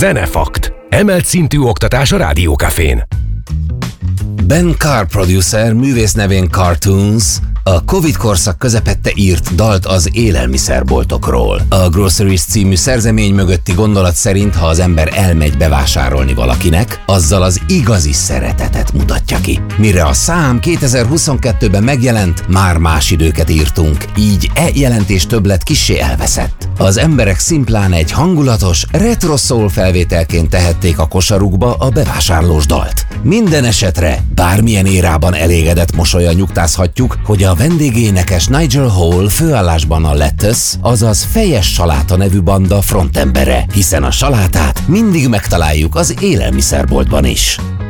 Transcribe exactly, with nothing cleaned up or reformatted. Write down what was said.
Zenefakt. Emelt szintű oktatás a Rádiókafén. Ben Carr producer, művész nevén Cartoons, a Covid korszak közepette írt dalt az élelmiszerboltokról. A Groceries című szerzemény mögötti gondolat szerint, ha az ember elmegy bevásárolni valakinek, azzal az igazi szeretetet mutatja ki. Mire a szám kétezer-huszonkettőben megjelent, már más időket írtunk, így e jelentés többlet kissé elveszett. Az emberek szimplán egy hangulatos, retro soul felvételként tehették a kosarukba a bevásárlós dalt. Minden esetre, bármilyen érában elégedett mosollyal nyugtázhatjuk, hogy a vendégénekes Nigel Hall főállásban a Lettuce, azaz Fejes Saláta nevű banda frontembere, hiszen a salátát mindig megtaláljuk az élelmiszerboltban is.